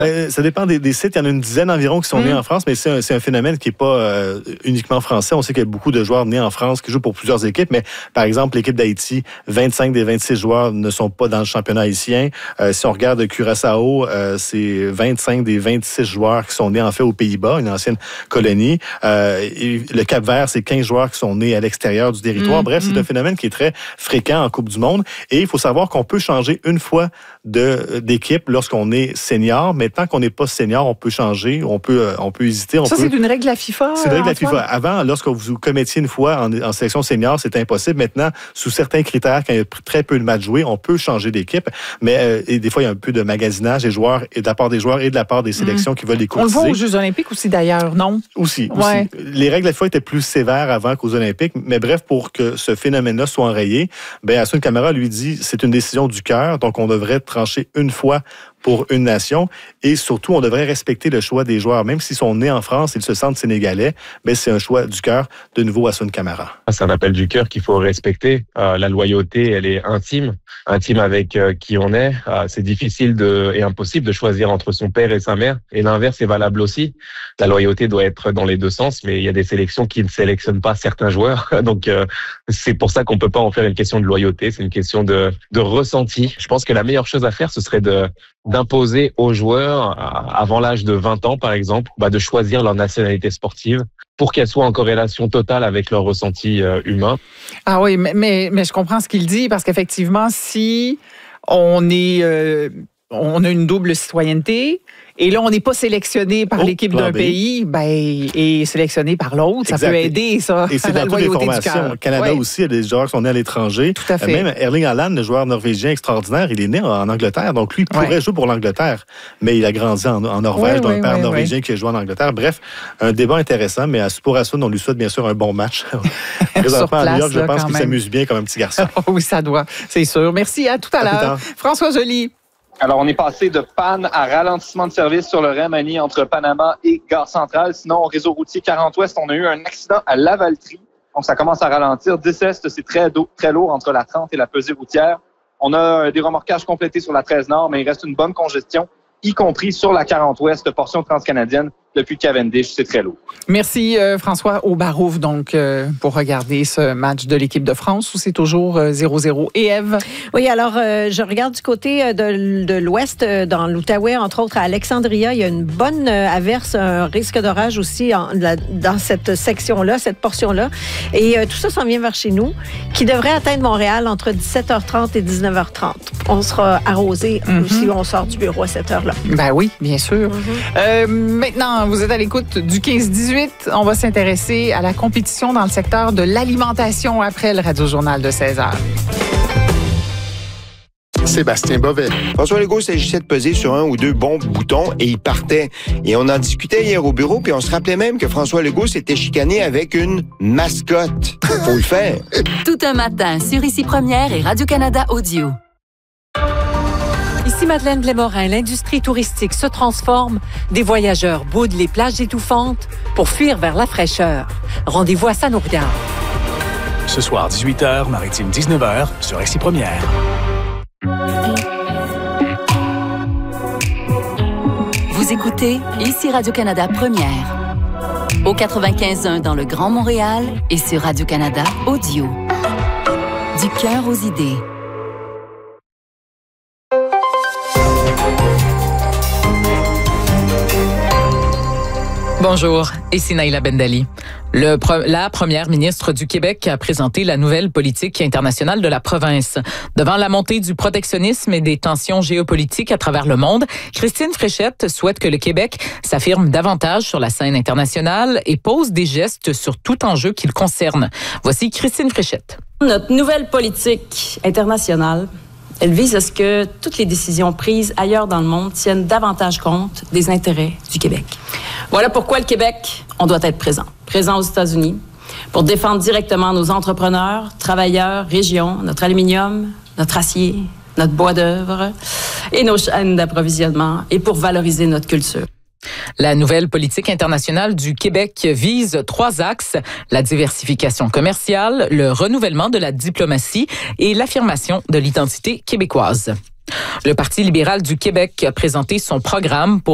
Ça dépend des sites. Il y en a une dizaine environ qui sont nés en France, mais c'est un phénomène qui n'est pas uniquement français. On sait qu'il y a beaucoup de joueurs nés en France qui jouent pour plusieurs équipes, mais par exemple, l'équipe d'Haïti, 25 des 26 joueurs ne sont pas dans le championnat haïtien. Si on regarde Curaçao, c'est 25 des 26 joueurs qui sont nés en fait aux Pays-Bas, une ancienne colonie. Et le Cap-Vert, c'est 15 joueurs qui sont nés à l'extérieur du territoire. Bref, c'est un phénomène qui est très fréquent en Coupe du Monde. Et il faut savoir qu'on peut changer une fois d'équipe lorsqu'on est senior, mais tant qu'on n'est pas senior, on peut changer, on peut hésiter. C'est une règle de la FIFA? C'est une règle de la FIFA. Avant, lorsque vous commettiez une fois en sélection senior, c'était impossible. Maintenant, sous certains critères, quand il y a très peu de matchs joués, on peut changer d'équipe. Mais et des fois, il y a un peu de magasinage des joueurs, et de la part des joueurs et de la part des sélections qui veulent les courtiser. On le voit aux Jeux olympiques aussi, d'ailleurs, non? Aussi. Ouais. Les règles de la FIFA étaient plus sévères avant qu'aux Olympiques. Mais bref, pour que ce phénomène-là soit enrayé, Hassoun Camara lui dit c'est une décision du cœur, donc on devrait trancher une fois pour une nation. Et surtout, on devrait respecter le choix des joueurs. Même s'ils sont nés en France, ils se sentent sénégalais, mais c'est un choix du cœur. De nouveau, Hassoun Camara. C'est un appel du cœur qu'il faut respecter. La loyauté, elle est intime avec qui on est. C'est difficile et impossible de choisir entre son père et sa mère. Et l'inverse est valable aussi. La loyauté doit être dans les deux sens, mais il y a des sélections qui ne sélectionnent pas certains joueurs. Donc, c'est pour ça qu'on peut pas en faire une question de loyauté. C'est une question de ressenti. Je pense que la meilleure chose à faire, ce serait d'imposer aux joueurs, avant l'âge de 20 ans par exemple, de choisir leur nationalité sportive pour qu'elle soit en corrélation totale avec leur ressenti humain. Ah oui, mais je comprends ce qu'il dit, parce qu'effectivement, si on a une double citoyenneté, et là, on n'est pas sélectionné par l'équipe d'un pays, et sélectionné par l'autre. Ça peut aider, ça. Et c'est dans toutes les formations. Au Canada aussi, il y a des joueurs qui sont nés à l'étranger. Tout à fait. Même Erling Haaland, le joueur norvégien extraordinaire, il est né en Angleterre. Donc, lui, il pourrait jouer pour l'Angleterre. Mais il a grandi en Norvège, d'un père norvégien qui a joué en Angleterre. Bref, un débat intéressant. Mais pour Hassoun, on lui souhaite bien sûr un bon match. Présentement, à New York, je pense qu'il s'amuse bien comme un petit garçon. Oui, ça doit. C'est sûr. Merci. À tout à l'heure. François Joly. Alors, on est passé de panne à ralentissement de service sur le Rhémanie entre Panama et Gare Centrale. Sinon, au réseau routier 40 Ouest, on a eu un accident à Lavaltrie. Donc, ça commence à ralentir. 10 Est, c'est très lourd entre la 30 et la pesée routière. On a des remorquages complétés sur la 13 Nord, mais il reste une bonne congestion, y compris sur la 40 Ouest, portion transcanadienne. Depuis Cavendish, c'est très lourd. Merci François Aubarouf, donc, pour regarder ce match de l'équipe de France où c'est toujours 0-0. Et Ève? Oui, alors, je regarde du côté de l'Ouest, dans l'Outaouais, entre autres à Alexandria. Il y a une bonne averse, un risque d'orage aussi dans cette section-là, cette portion-là. Et tout ça s'en vient vers chez nous, qui devrait atteindre Montréal entre 17h30 et 19h30. On sera arrosé si on sort du bureau à cette heure-là. Ben oui, bien sûr. Maintenant, vous êtes à l'écoute du 15-18. On va s'intéresser à la compétition dans le secteur de l'alimentation après le Radio-Journal de 16h. Sébastien Bovet. François Legault s'agissait de peser sur un ou deux bons boutons et il partait. Et on en discutait hier au bureau, puis on se rappelait même que François Legault s'était chicané avec une mascotte. Faut le faire. Tout un matin sur Ici Première et Radio-Canada Audio. Ici Madeleine Blais-Morin, l'industrie touristique se transforme. Des voyageurs boudent les plages étouffantes pour fuir vers la fraîcheur. Rendez-vous à Sanourière. Ce soir, 18h, Maritime 19h, sur Ici Première. Vous écoutez Ici Radio-Canada Première. Au 95.1 dans le Grand Montréal et sur Radio-Canada Audio. Du cœur aux idées. Bonjour, ici Naïla Bendali. La première ministre du Québec a présenté la nouvelle politique internationale de la province. Devant la montée du protectionnisme et des tensions géopolitiques à travers le monde, Christine Fréchette souhaite que le Québec s'affirme davantage sur la scène internationale et pose des gestes sur tout enjeu qui le concerne. Voici Christine Fréchette. Notre nouvelle politique internationale, elle vise à ce que toutes les décisions prises ailleurs dans le monde tiennent davantage compte des intérêts du Québec. Voilà pourquoi le Québec, on doit être présent. Présent aux États-Unis pour défendre directement nos entrepreneurs, travailleurs, régions, notre aluminium, notre acier, notre bois d'œuvre et nos chaînes d'approvisionnement et pour valoriser notre culture. La nouvelle politique internationale du Québec vise 3 axes, la diversification commerciale, le renouvellement de la diplomatie et l'affirmation de l'identité québécoise. Le Parti libéral du Québec a présenté son programme pour